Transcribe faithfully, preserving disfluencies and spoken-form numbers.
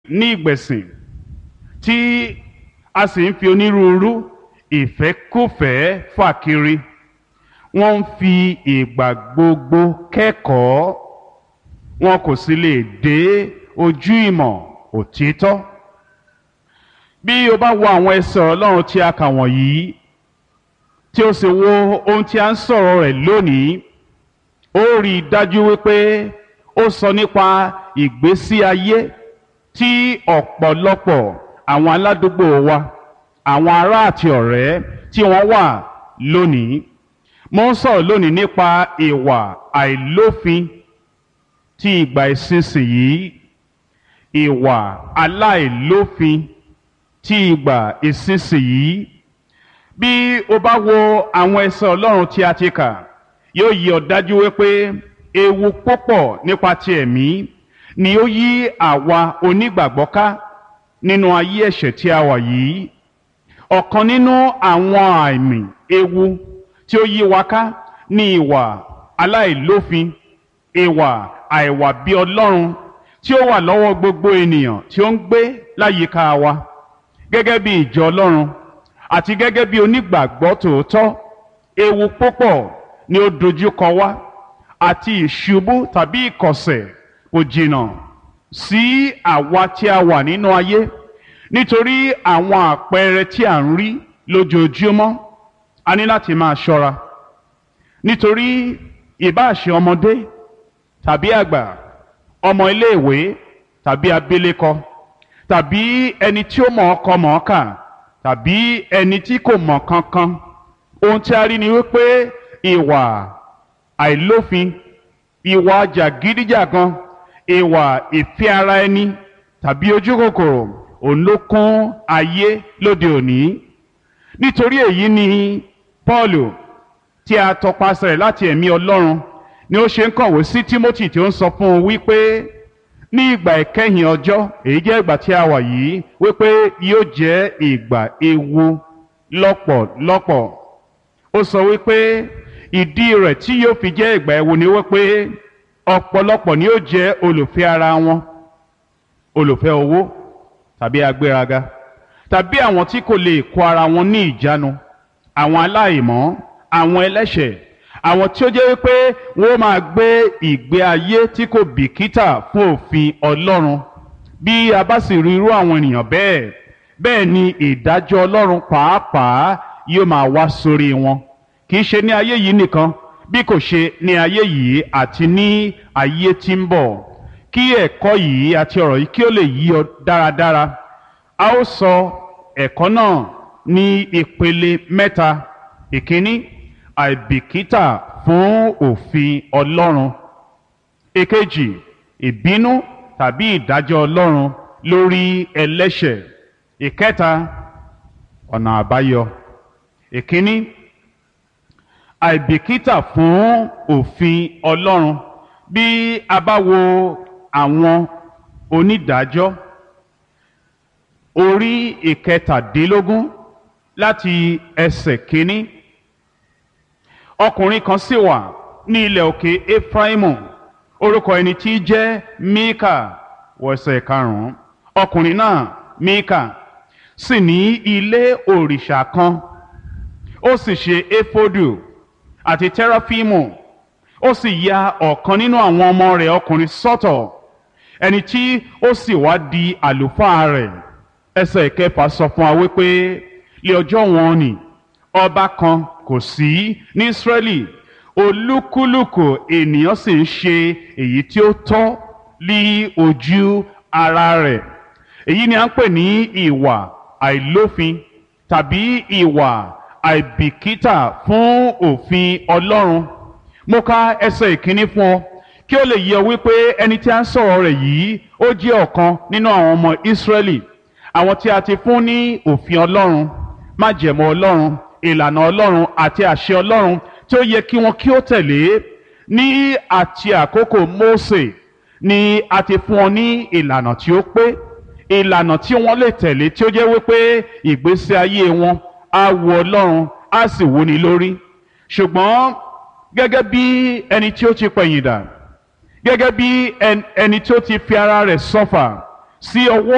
ní ìgbẹ̀sìn tí a sì ń fi onírúurú ìfẹ́kúfẹ̀ẹ́ fà kiri. Wọ́n ń fi ìgbà gbogbo kẹ́kọ̀ọ́, wọn kò sì lè dé ojú ìmọ̀ òtítọ́. Bí o bá wo àwọn ẹsẹ̀ Ọlọ́run tí a kà wọ̀nyí, tí o sì wo ohun tí a ń sọ̀rọ̀ rẹ̀ lónìí, ó rí i dájú wípé ó sọ nípa ìgbésí ayé tí ọ̀pọ̀lọpọ̀ àwọn aládùúgbò wa, àwọn ará àti ọ̀rẹ́ tí wọ́n wà lónìí. Mo ń sọ̀rọ̀ lónìí nípa ìwà àìlófin ti ìgbà ìsinsìnyí, ìwà aláìlófin ti ìgbà ìsinsìnyí. Bí o bá wo àwọn ẹsẹ̀ Ọlọ́run tí a ti kà, yóò yí ọ dájú wípé ewu púpọ̀ nípa ti ẹ̀mí ni ó yí àwa onígbàgbọ́ ká nínú ayé ẹ̀ṣẹ̀ tí a wà yìí. Ọ̀kan nínú àwọn àmì ewu tí ó yí wa ká ní ìwà aláìlófin, ìwà àìwà bí Ọlọ́run tí ó wà lọ́wọ́ gbogbo ènìyàn tí ó ń gbé láyìíká wa gẹ́gẹ́ bí ìjọ Ọlọ́run àti gẹ́gẹ́ bí onígbàgbọ́ tòótọ́. Ewu púpọ̀ ni ó dojúkọ wá, àti ìṣubú tàbí ìkọ̀sẹ̀ kò jìnnà sí àwa tí a wà nínú ayé, nítorí àwọn àpẹẹrẹ tí à ń rí lójoojúmọ́. A ní láti máa ṣọ́ra, nítorí ìbáà ṣe ọmọdé tàbí àgbà, ọmọ iléèwé tàbí abilékọ, tàbí ẹni tí ó mọ̀ ọkọ mọ̀ ọ́kà, tàbí ẹni tí kò mọ̀ kankan, ohun tí a rí ni wípé ìwà àìlófin, ìwà jàgídíjàgan, ìwà ìfẹ́ ara ẹni tàbí ojúkòkòrò òun ló kún ayé lóde òní. Nítorí èyí ni Pọ́ọ̀lù, tí a tọpasẹ̀ láti ẹ̀mí Ọlọ́run, ni ó ṣe ń kọ̀wé sí Tímótì tí ó ń sọ fún un wípé ní ìgbà ìkẹyìn ọjọ́, èyí jẹ́ ìgbà tí a wà yìí, wípé yóò jẹ́ ìgbà ewu lọ́pọ̀lọpọ̀. Ó sọ wípé ìdí rẹ̀ tí yóò fi jẹ́ ìgbà ewu ni wípé ọ̀pọ̀lọpọ̀ ni yóò jẹ́ olùfẹ́ ara wọn, olùfẹ́ owó tàbí agbéraga, tàbí àwọn tí kò lè kó ara wọn ní ìjánu, àwọn aláìmọ́, àwọn ẹlẹ́ṣẹ̀, àwọn tí ó jẹ́ wípé wọ́n máa gbé ìgbé ayé tí kò bìkítà fún òfin Ọlọ́run. Bí a bá sì rí irú àwọn ènìyàn bẹ́ẹ̀, bẹ́ẹ̀ ni ìdájọ́ Ọlọ́run pàápàá yóò máa wá sórí wọn, kì í ṣe ní ayé yìí nìkan, bí kò ṣe ní ayé yìí àti ní ayé tí ń bọ̀. Kí ẹ̀kọ́ yìí àti ọ̀rọ̀ yìí kí ó lè yí ọ dáradára, a ó sọ ẹ̀kọ́ náà ní ìpele mẹ́ta. Ìkíní, àìbìkítà fún òfin Ọlọ́run. Èkejì, ìbínú tàbí ìdájọ́ Ọlọ́run lórí ẹlẹ́ṣẹ̀. Ìkẹta, ọ̀nà àbáyọ. Ìkíní, àìbìkítà fún òfin Ọlọ́run. Bí a bá wo àwọn onídàájọ́ orí ìkẹtàdínlógún láti ẹsẹ̀ kínní, ọkùnrin kan sì wà ní ilẹ̀ òkè Efraimu, orúkọ ẹni tí í jẹ́ Míkà. Wẹsẹ̀ karùn-ún, ọkùnrin náà Míkà sì ní ilé òrìṣà kan, ó sì ṣe éfódù àti tẹ́ráfímù, ó sì ya ọ̀kan nínú àwọn ọmọ rẹ̀ ọkùnrin sọ́tọ̀, ẹni tí ó sì wá di àlùfáà rẹ̀. Ẹsẹ̀ ìkẹfà sọ fún wa wípé lé ọjọ́ wọn ni ọba kan kò sí ní Ísírẹ́lì, olúkúlùkù ènìyàn sì ń ṣe èyí tí ó tọ́ ní ojú ara rẹ̀. Èyí ni à ń pè ní ìwà àìlófin tàbí ìwà àìbìkítà fún òfin Ọlọ́run. Mo ka ẹsẹ̀ ìkíní fún ọ kí ó lè yé ọ wípé ẹni tí a ń sọ̀rọ̀ rẹ̀ yìí ó jẹ́ ọ̀kan nínú àwọn ọmọ Ísírẹ́lì, àwọn tí a ti fún ní òfin Ọlọ́run, májẹ̀mú Ọlọ́run, ìlànà Ọlọ́run àti àṣẹ Ọlọ́run tí ó yẹ kí wọn kí ó tẹ̀lé. Ní àti àkókò Mósè ni a ti fún wọn ní ìlànà tí ó pé, ìlànà tí wọ́n lè tẹ̀lé, tí ó jẹ́ wípé ìgbésí ayé wọn á wu Ọlọ́run, á sì wúni lórí. Ṣùgbọ́n gẹ́gẹ́ bí ẹni tí ó ti pẹ̀yìndà, gẹ́gẹ́ bí ẹni tí ó ti fi ara rẹ̀ sọ́fà sí ọwọ́